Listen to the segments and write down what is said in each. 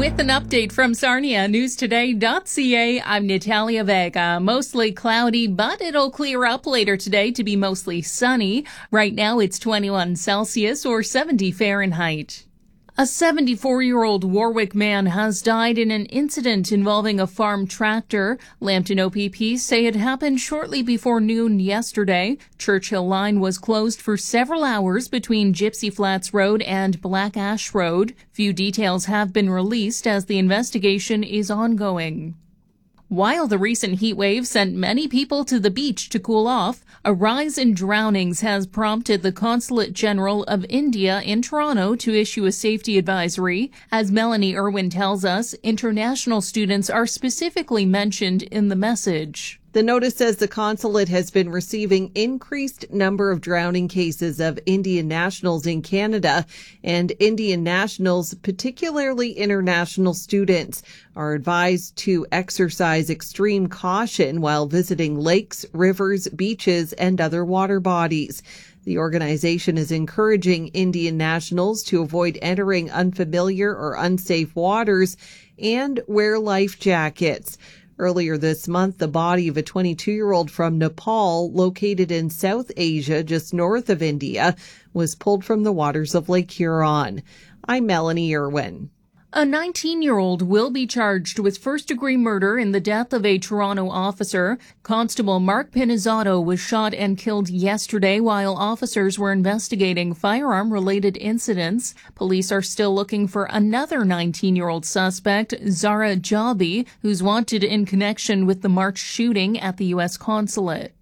With an update from Sarnia, newstoday.ca, I'm Natalia Vega. Mostly cloudy, but it'll clear up later today to be mostly sunny. Right now it's 21 Celsius or 70 Fahrenheit. A 74-year-old Warwick man has died in an incident involving a farm tractor. Lambton OPP say it happened shortly before noon yesterday. Churchill Line was closed for several hours between Gypsy Flats Road and Black Ash Road. Few details have been released as the investigation is ongoing. While the recent heat wave sent many people to the beach to cool off, a rise in drownings has prompted the Consulate General of India in Toronto to issue a safety advisory. As Melanie Irwin tells us, international students are specifically mentioned in the message. The notice says the consulate has been receiving increased number of drowning cases of Indian nationals in Canada, and Indian nationals, particularly international students, are advised to exercise extreme caution while visiting lakes, rivers, beaches, and other water bodies. The organization is encouraging Indian nationals to avoid entering unfamiliar or unsafe waters and wear life jackets. Earlier this month, the body of a 22-year-old from Nepal, located in South Asia, just north of India, was pulled from the waters of Lake Huron. I'm Melanie Irwin. A 19-year-old will be charged with first-degree murder in the death of a Toronto officer. Constable Mark Pinizzato was shot and killed yesterday while officers were investigating firearm-related incidents. Police are still looking for another 19-year-old suspect, Zara Jabi, who's wanted in connection with the March shooting at the U.S. consulate.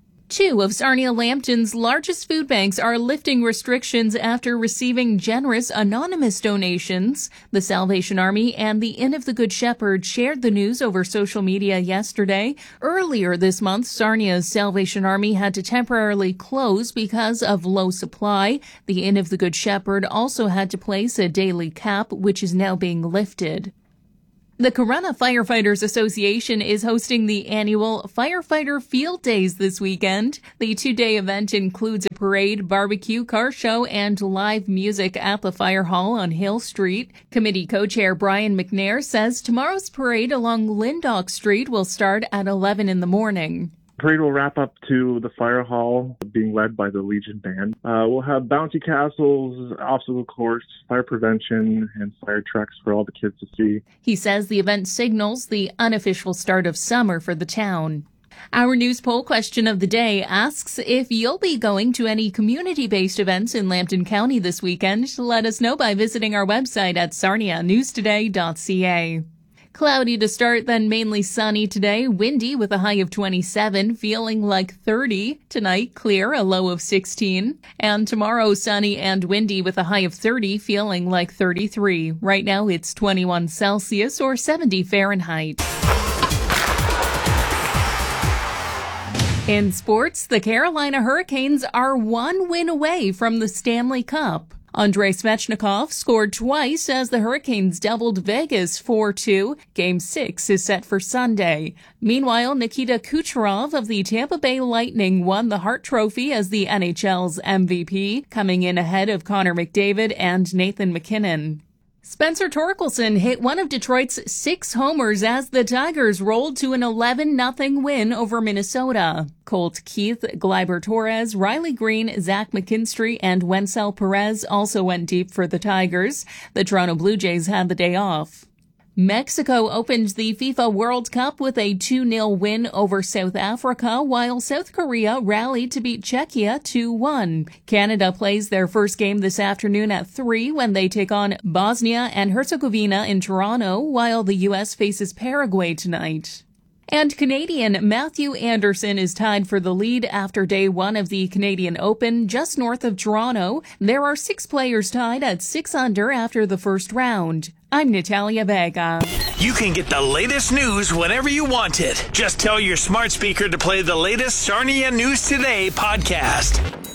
Two of Sarnia Lambton's largest food banks are lifting restrictions after receiving generous anonymous donations. The Salvation Army and the Inn of the Good Shepherd shared the news over social media yesterday. Earlier this month, Sarnia's Salvation Army had to temporarily close because of low supply. The Inn of the Good Shepherd also had to place a daily cap, which is now being lifted. The Corunna Firefighters Association is hosting the annual Firefighter Field Days this weekend. The two-day event includes a parade, barbecue, car show, and live music at the Fire Hall on Hill Street. Committee co-chair Brian McNair says tomorrow's parade along Lyndock Street will start at 11 in the morning. Parade will wrap up to the fire hall, being led by the Legion Band. We'll have bouncy castles, obstacle course, fire prevention, and fire trucks for all the kids to see. He says the event signals the unofficial start of summer for the town. Our news poll question of the day asks if you'll be going to any community-based events in Lambton County this weekend. Let us know by visiting our website at sarnianewstoday.ca. Cloudy to start, then mainly sunny today. Windy with a high of 27, feeling like 30. Tonight, clear, a low of 16. And tomorrow, sunny and windy with a high of 30, feeling like 33. Right now, it's 21 Celsius or 70 Fahrenheit. In sports, the Carolina Hurricanes are one win away from the Stanley Cup. Andrei Svechnikov scored twice as the Hurricanes doubled Vegas 4-2. Game 6 is set for Sunday. Meanwhile, Nikita Kucherov of the Tampa Bay Lightning won the Hart Trophy as the NHL's MVP, coming in ahead of Connor McDavid and Nathan MacKinnon. Spencer Torkelson hit one of Detroit's 6 homers as the Tigers rolled to an 11-0 win over Minnesota. Colt Keith, Gleyber Torres, Riley Green, Zach McKinstry, and Wencel Perez also went deep for the Tigers. The Toronto Blue Jays had the day off. Mexico opened the FIFA World Cup with a 2-0 win over South Africa, while South Korea rallied to beat Czechia 2-1. Canada plays their first game this afternoon at 3 when they take on Bosnia and Herzegovina in Toronto, while the U.S. faces Paraguay tonight. And Canadian Matthew Anderson is tied for the lead after day 1 of the Canadian Open just north of Toronto. There are 6 players tied at 6 under after the first round. I'm Natalia Vega. You can get the latest news whenever you want it. Just tell your smart speaker to play the latest Sarnia News Today podcast.